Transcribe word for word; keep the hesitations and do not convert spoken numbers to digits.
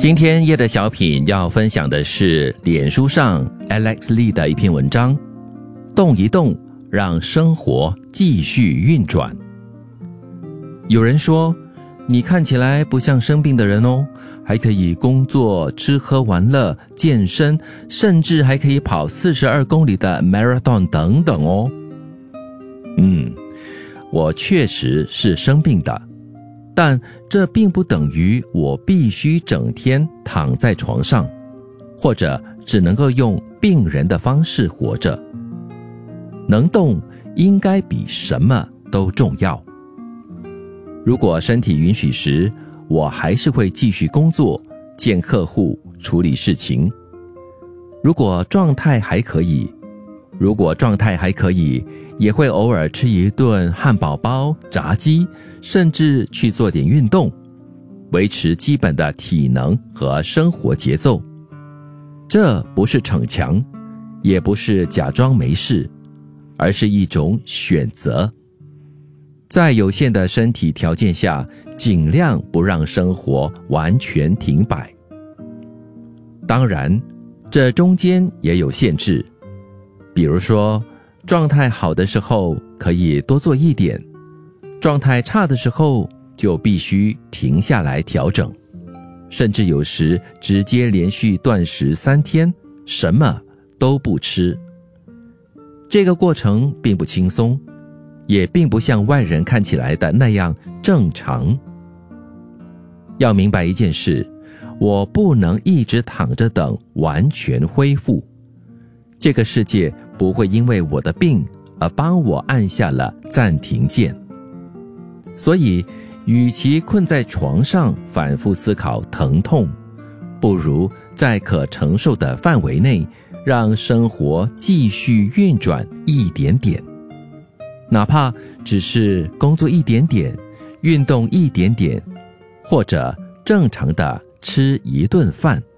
今天夜的小品要分享的是脸书上 Alex Lee 的一篇文章，动一动，让生活继续运转。有人说，你看起来不像生病的人哦，还可以工作、吃喝玩乐、健身，甚至还可以跑四十二公里的 marathon 等等哦。嗯，我确实是生病的，但这并不等于我必须整天躺在床上，或者只能够用病人的方式活着。能动应该比什么都重要。如果身体允许时，我还是会继续工作、见客户、处理事情。如果状态还可以，如果状态还可以，也会偶尔吃一顿汉堡包、炸鸡，甚至去做点运动，维持基本的体能和生活节奏。这不是逞强，也不是假装没事，而是一种选择。在有限的身体条件下，尽量不让生活完全停摆。当然，这中间也有限制。比如说，状态好的时候可以多做一点，状态差的时候就必须停下来调整，甚至有时直接连续断食三天，什么都不吃。这个过程并不轻松，也并不像外人看起来的那样正常。要明白一件事，我不能一直躺着等完全恢复。这个世界不会因为我的病而帮我按下了暂停键。所以，与其困在床上反复思考疼痛，不如在可承受的范围内，让生活继续运转一点点。哪怕只是工作一点点，运动一点点，或者正常的吃一顿饭。